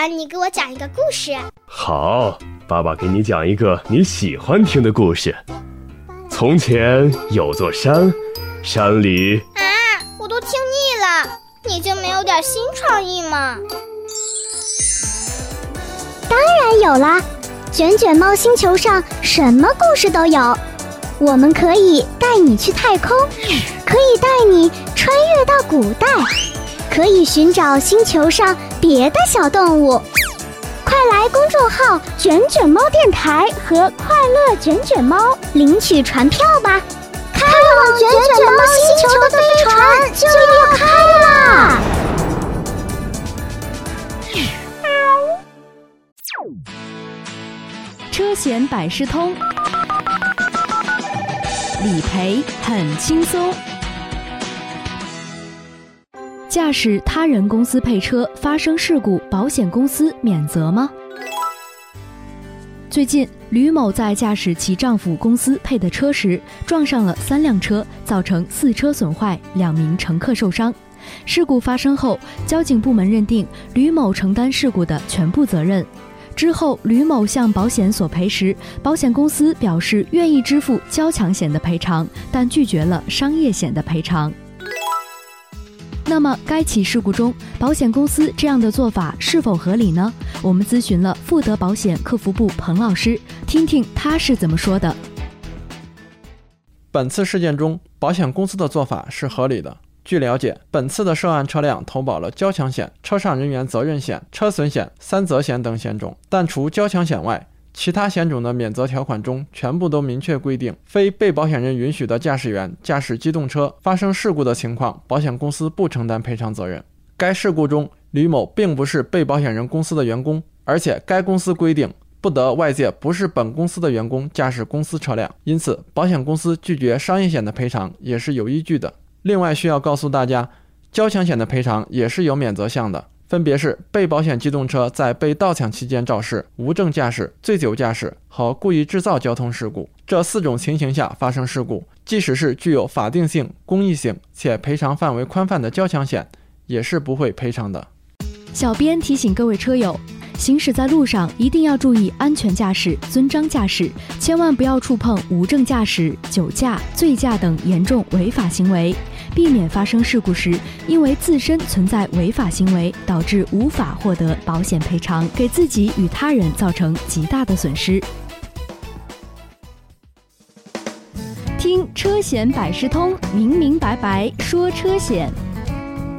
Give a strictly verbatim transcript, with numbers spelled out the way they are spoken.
爸，你给我讲一个故事。 好，爸爸给你讲一个你喜欢听的故事。从前有座山，山里…… 啊，我都听腻了，你就没有点新创意吗？ 当然有啦，卷卷猫星球上什么故事都有。我们可以带你去太空，可以带你穿越到古代，可以寻找星球上别的小动物。快来公众号卷卷猫电台和快乐卷卷猫领取船票吧，开往卷卷猫星球的飞船就要开啦！ 车险百事通，理赔很轻松。驾驶他人公司配车发生事故，保险公司免责吗？最近，吕某在驾驶其丈夫公司配的车时，撞上了三辆车，造成四车损坏，两名乘客受伤。事故发生后，交警部门认定吕某承担事故的全部责任。之后，吕某向保险索赔时，保险公司表示愿意支付交强险的赔偿，但拒绝了商业险的赔偿。那么，该起事故中，保险公司这样的做法是否合理呢？我们咨询了富德保险客服部彭老师，听听他是怎么说的。 本次事件中，保险公司的做法是合理的。据了解，本次的涉案车辆投保了交强险、车上人员责任险、车损险、三责险等险种，但除交强险外，其他险种的免责条款中全部都明确规定，非被保险人允许的驾驶员驾驶机动车发生事故的情况，保险公司不承担赔偿责任。该事故中，吕某并不是被保险人公司的员工，而且该公司规定不得外界不是本公司的员工驾驶公司车辆，因此保险公司拒绝商业险的赔偿也是有依据的。另外需要告诉大家，交强险的赔偿也是有免责项的，分别是被保险机动车在被盗抢期间肇事、无证驾驶、醉酒驾驶和故意制造交通事故。这四种情形下发生事故，即使是具有法定性、公益性且赔偿范围宽泛的交强险，也是不会赔偿的。 小编提醒各位车友，行驶在路上一定要注意安全驾驶、遵章驾驶，千万不要触碰无证驾驶、酒驾、醉驾等严重违法行为，避免发生事故时因为自身存在违法行为导致无法获得保险赔偿，给自己与他人造成极大的损失。听车险百事通，明明白白说车险。